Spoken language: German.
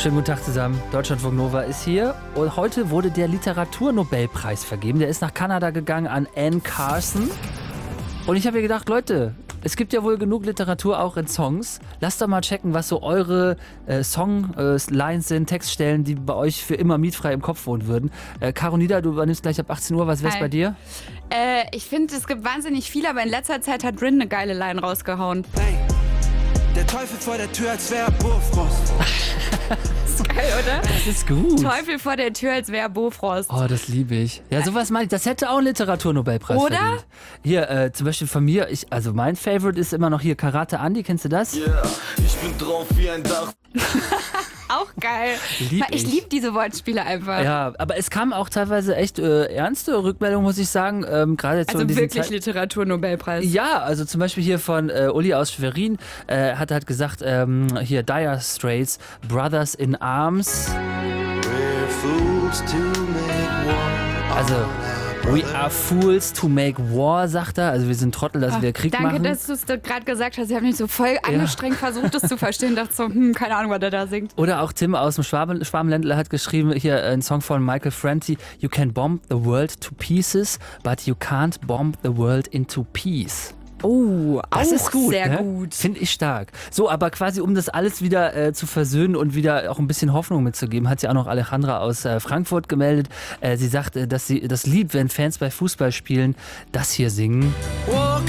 Schönen guten Tag zusammen. Deutschlandfunk Nova ist hier und heute wurde der Literaturnobelpreis vergeben. Der ist nach Kanada gegangen an Anne Carson. Und ich habe mir gedacht, Leute, es gibt ja wohl genug Literatur auch in Songs. Lasst doch mal checken, was so eure Songlines sind, Textstellen, die bei euch für immer mietfrei im Kopf wohnen würden. Caro Nieder, du übernimmst gleich ab 18 Uhr. Was wär's bei dir? Ich finde, es gibt wahnsinnig viel, aber in letzter Zeit hat Rin eine geile Line rausgehauen. Hey, der Teufel vor der Tür, als wäre Bofrost. Ist geil, oder? Das ist gut. Teufel vor der Tür, als wäre Bofrost. Oh, das liebe ich. Ja, sowas meine ich. Das hätte auch einen Literaturnobelpreis Oder? verdient. Hier, zum Beispiel von mir, also mein Favorite ist immer noch hier Karate Andy. Kennst du das? Yeah, ich bin drauf wie ein Dach. Auch geil. Lieb Ich ich. liebe diese Wortspiele einfach. Ja, aber es kamen auch teilweise echt ernste Rückmeldungen, muss ich sagen. Gerade jetzt so Also in diesen wirklich Zeiten. Literaturnobelpreis. Ja, also zum Beispiel hier von Uli aus Schwerin hat halt gesagt, hier Dire Straits, Brothers in Arms. We're fools to make war. Also, we are fools to make war, sagt er. Also wir sind Trottel, dass wir Krieg Danke, machen. dass du es gerade gesagt hast. Ich habe mich so voll angestrengt versucht, das zu verstehen. Dachte so, keine Ahnung, was der da singt. Oder auch Tim aus dem Schwabenländler hat geschrieben, hier ein Song von Michael Franti, You can bomb the world to pieces, but you can't bomb the world into peace. Oh, Das auch ist gut, sehr ne? gut. Finde ich stark. So, aber quasi um das alles wieder zu versöhnen und wieder auch ein bisschen Hoffnung mitzugeben, hat sie auch noch Alejandra aus Frankfurt gemeldet. Sie sagt, dass sie das Lied, wenn Fans bei Fußball spielen, das hier singen.